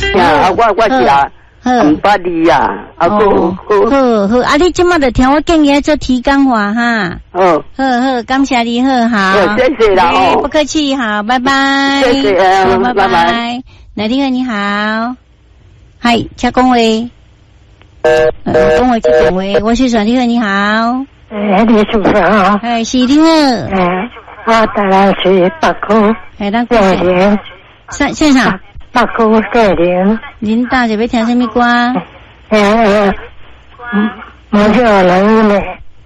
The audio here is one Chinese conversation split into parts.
呀，我是啊，唔捌你呀，啊好， 啊，你即马就听我建议做提纲话哈。好，感谢你好， 谢谢啦， 不客气，好，拜拜， 谢谢， 拜拜。来，你好，嗨，请讲话，讲话去讲话，我是说你好， 你是不是啊？ 是你好， 我当然是北区， 咱过年，先生， 北区过年， 您大姐要听什么歌？ 没有人呢，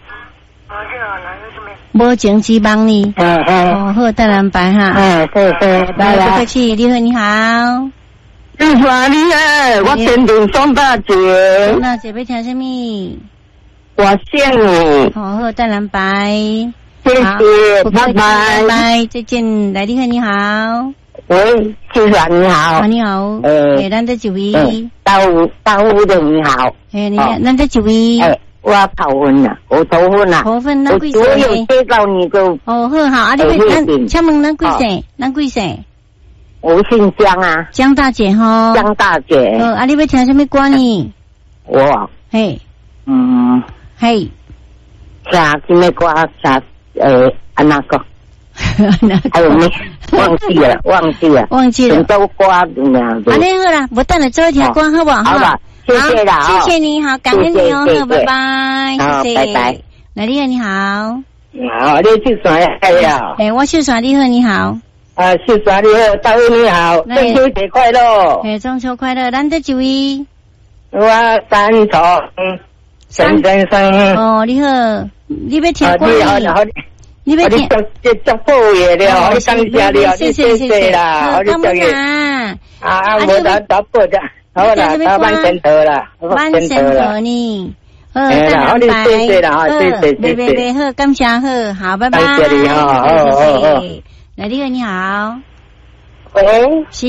无情之梦呢？好，带人白哈。 对， 来，不客气，你好。 你说你我天天宋大姐。 宋大姐要听什么？ 我谢你。 好，带人白。 谢谢，拜拜，再见。来，你好。 喂，先生你好。 你好。咱在几位？ 到屋的你好。 咱在几位？ 我头婚啦，我头婚啦。 头婚，咱几岁？ 我有介绍你就。 好，啊，你请问咱几岁？咱几岁？ 我姓江啊。 江大姐哈。 江大姐。 啊，你要听什么歌呢？ 我。 嘿。 听什么歌？那个。还有没？忘记了。很多歌怎么样？ 啊，你好啦，我等下做一条歌好不好？ 好吧。谢谢啦， 谢谢你好，感恩你哦，好，拜拜，谢谢， 拜拜。 来，你好， 你好，你是谁呀？ 我是啥？你好， 是啥？你好，大卫你好，中秋节快乐！ 中秋快乐，咱这几位？ 我三重陈先生。 你好，你要听歌呢？你要听？ 这祝福也了，我感谢你，谢谢啦， 感恩啊！ 我打报的。好啦，打万仙头啦， 万仙头呢？ 好，你谢谢啦，谢谢，好，感谢好，拜拜。 感谢你哈， 来，你好， 喂， 是，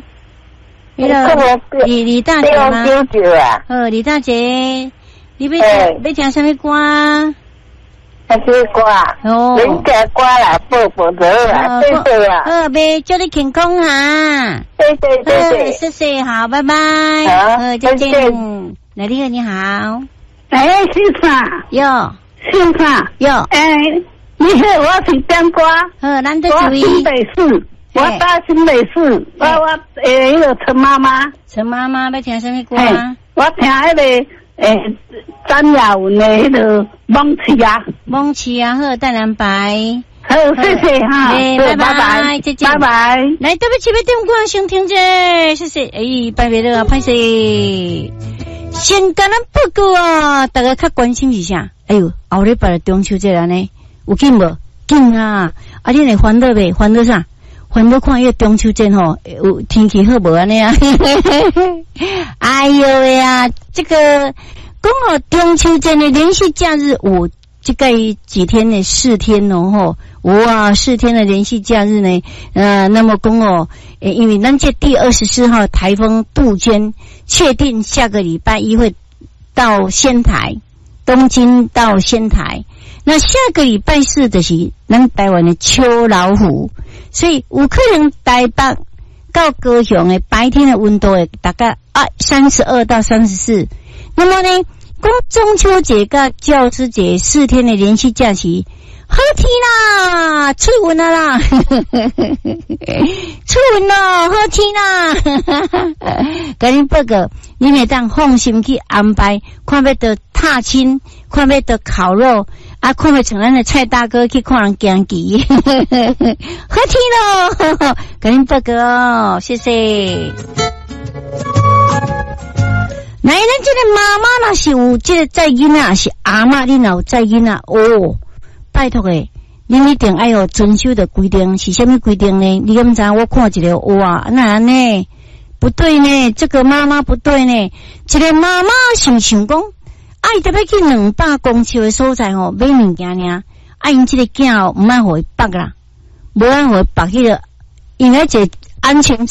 李大姐吗？李大姐，你要听什么歌？ 什么歌啊？人家歌啦，不得啦，谢谢啦。 别祝你健康哈。谢谢，好，拜拜。 好， 再见。来，你好。 先生。先生。你好，我是张瓜。 咱这几位。 新北市，我到新北市，我那个陈妈妈。 陈妈妈要听什么歌？ 我听那个张雅文的那个梦琪啊， 好，带人白。 好，谢谢哈， 拜拜，再见， 拜拜。 来，对不起，要电话先听者，谢谢。拜拜了，歹势。先跟咱报告啊，大家较关心一下。后礼拜中秋节呢，有紧无？紧啊！你来烦恼未？烦恼啥？烦恼看迄中秋节吼，有天气好无安尼啊？哎呦喂啊！这个讲中秋节的连续假日，我这个几天呢？4天哦，哇，4天的连续假日呢？那么讲因为咱这第24号台风杜鹃确定下个礼拜一会到仙台，东京到仙台。那下个礼拜4就是咱台湾的秋老虎，所以有可能台北到高雄的白天的温度大概32到34。那么呢？讲中秋节跟教师节4天的连续假期，好天啦，出云啦，出云咯，好天啦，跟你报告，你会当放心去安排，看要到踏青，看要到烤肉，看要像咱的蔡大哥去看人行棋，好天咯，跟你报告哦，谢谢。来，咱这个妈妈若是有这个载囡仔，是阿嬷你若有载囡仔拜托诶，恁一定要遵守的规定是什么规定呢？你敢知？我看一个哇，那呢不对呢，这个妈妈不对呢。这个妈妈想讲，特别去200公尺的所在买物件呢，因这个囝唔爱互伊绑啦，无爱互伊绑迄个，因为这安全